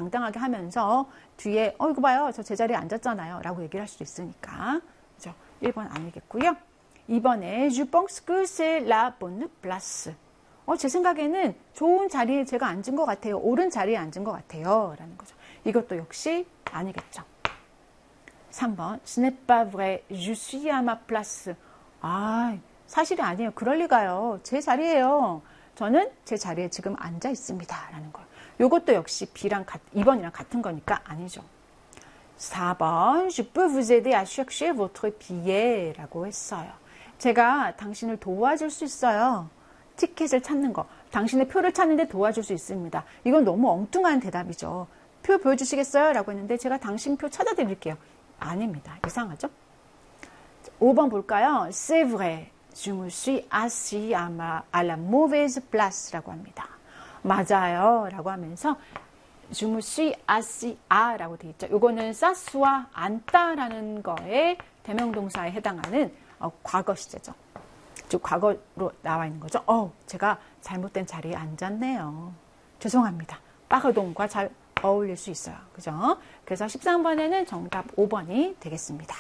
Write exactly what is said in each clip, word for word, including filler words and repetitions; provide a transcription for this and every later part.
당당하게 하면서 뒤에 어 이거 봐요. 저 제자리에 앉았잖아요. 라고 얘기를 할 수도 있으니까. 그죠? 일 번 아니겠고요. 이 번에 Je pense que c'est la bonne place. 어, 제 생각에는 좋은 자리에 제가 앉은 것 같아요. 옳은 자리에 앉은 것 같아요. 라는 거죠. 이것도 역시 아니겠죠. 삼 번 Ce n'est pas vrai. Je suis à ma place. 아, 사실이 아니에요. 그럴 리가요. 제 자리예요. 저는 제 자리에 지금 앉아 있습니다. 라는 거. 이것도 역시 B랑 이 번이랑 같은 거니까 아니죠. 사 번 Je peux vous aider à chercher votre billet 라고 했어요. 제가 당신을 도와줄 수 있어요. 티켓을 찾는 거. 당신의 표를 찾는데 도와줄 수 있습니다. 이건 너무 엉뚱한 대답이죠. 표 보여주시겠어요? 라고 했는데 제가 당신 표 찾아드릴게요. 아닙니다. 이상하죠? 오 번 볼까요? C'est vrai. Je me suis assis à, ma, à la mauvaise place 라고 합니다. 맞아요. 라고 하면서 Je me suis assis à 라고 되어 있죠. 이거는 s'asseoir, 앉다라는 거에 대명동사에 해당하는 어, 과거 시제죠. 즉 과거로 나와 있는 거죠. 어, 제가 잘못된 자리에 앉았네요. 죄송합니다. 빠그동과 잘 어울릴 수 있어요. 그죠? 그래서 십삼 번에는 정답 오 번이 되겠습니다.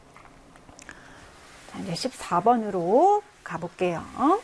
자, 이제 십사 번으로 가볼게요.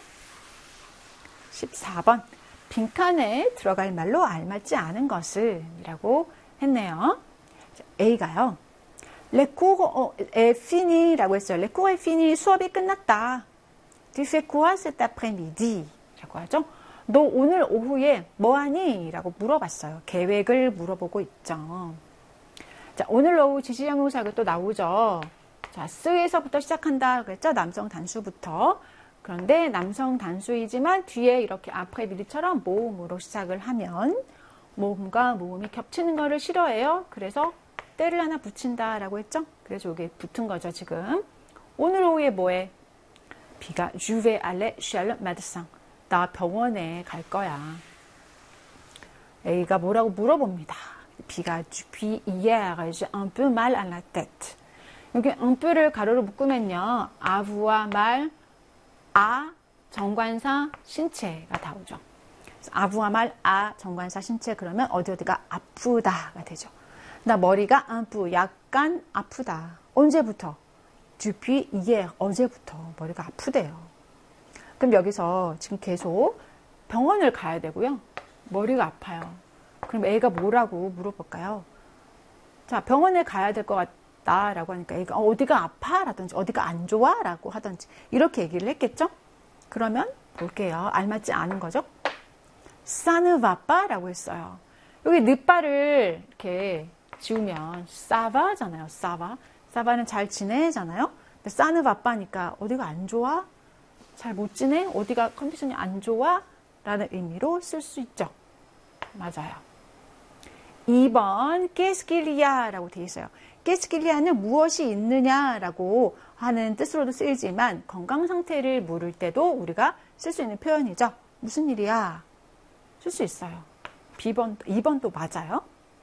십사 번. 빈칸에 들어갈 말로 알맞지 않은 것을 이라고 했네요. A가요. Les cours est fini 라고 했어요. Les cours est fini. 수업이 끝났다. Tu fais quoi cet après-midi? 라고 하죠. 너 오늘 오후에 뭐하니? 라고 물어봤어요. 계획을 물어보고 있죠. 자, 오늘 오후 지시형용사가 또 나오죠. 자, 쓰에서부터 시작한다 그랬죠. 남성 단수부터. 그런데 남성 단수이지만 뒤에 이렇게 après-midi처럼 모음으로 시작을 하면 모음과 모음이 겹치는 거를 싫어해요. 그래서 때를 하나 붙인다 라고 했죠. 그래서 이게 붙은 거죠, 지금. 오늘 오후에 뭐해? B가 Je vais aller chez le médecin. 나 병원에 갈 거야. A가 뭐라고 물어봅니다. B가 Depuis hier, j'ai un peu mal à la tête. 여기 un peu 를 가로로 묶으면요. avoir mal, 아, 정관사, 신체가 나오죠. avoir mal, 아, 정관사, 신체 그러면 어디 어디가 아프다가 되죠. 나 머리가 un peu, 약간 아프다. 언제부터? Depuis hier, 어제부터 머리가 아프대요. 그럼 여기서 지금 계속 병원을 가야 되고요. 머리가 아파요. 그럼 A가 뭐라고 물어볼까요? 자, 병원에 가야 될 것 같다라고 하니까 A가 어, 어디가 아파? 라든지 어디가 안 좋아? 라고 하든지 이렇게 얘기를 했겠죠? 그러면 볼게요. 알맞지 않은 거죠? Ça ne va pas 라고 했어요. 여기 늦바를 이렇게 지우면 ça va잖아요. ça va. ça va는 잘 지내잖아요. 근데 ça ne va pas니까 어디가 안 좋아? 잘 못 지내? 어디가 컨디션이 안 좋아? 라는 의미로 쓸 수 있죠. 맞아요. 이 번 qu'est-ce qu'il y a 라고 되어 있어요. qu'est-ce qu'il y a는 무엇이 있느냐라고 하는 뜻으로도 쓰이지만 건강 상태를 물을 때도 우리가 쓸 수 있는 표현이죠. 무슨 일이야? 쓸 수 있어요. 이 번, 이 번도 맞아요.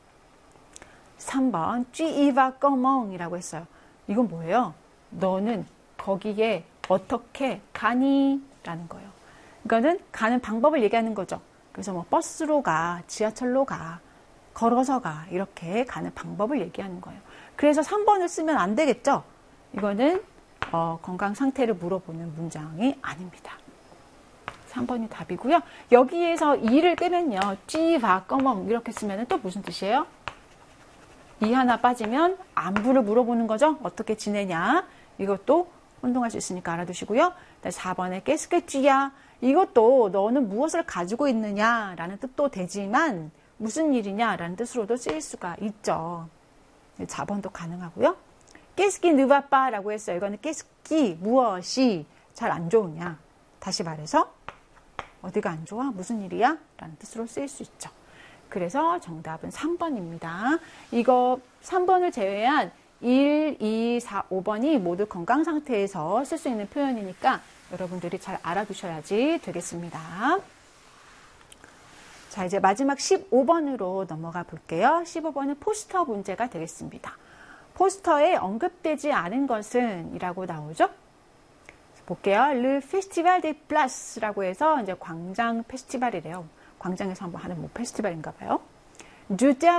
삼 번 tu y vas comment 이라고 했어요. 이건 뭐예요? 너는 거기에 어떻게 가니? 라는 거예요. 이거는 가는 방법을 얘기하는 거죠. 그래서 뭐 버스로 가, 지하철로 가, 걸어서 가 이렇게 가는 방법을 얘기하는 거예요. 그래서 삼 번을 쓰면 안 되겠죠. 이거는 어, 건강 상태를 물어보는 문장이 아닙니다. 삼 번이 답이고요. 여기에서 이를 빼면요. 찌바 꺼멍 이렇게 쓰면 또 무슨 뜻이에요? 이 하나 빠지면 안부를 물어보는 거죠. 어떻게 지내냐. 이것도 혼동할 수 있으니까 알아두시고요. 사 번에 깨스케쥐야. 이것도 너는 무엇을 가지고 있느냐라는 뜻도 되지만 무슨 일이냐라는 뜻으로도 쓰일 수가 있죠. 사 번도 가능하고요. 깨스키 느바빠라고 했어요. 이거는 깨스키 무엇이 잘 안 좋으냐. 다시 말해서 어디가 안 좋아? 무슨 일이야? 라는 뜻으로 쓰일 수 있죠. 그래서 정답은 삼 번입니다. 이거 삼 번을 제외한 일, 이, 사, 오 번이 모두 건강 상태에서 쓸 수 있는 표현이니까 여러분들이 잘 알아두셔야지 되겠습니다. 자, 이제 마지막 십오 번으로 넘어가 볼게요. 십오 번은 포스터 문제가 되겠습니다. 포스터에 언급되지 않은 것은 이라고 나오죠. 볼게요. Le Festival des Places라고 해서 이제 광장 페스티벌이래요. 광장에서 한번 하는 뭐 페스티벌인가 봐요. Du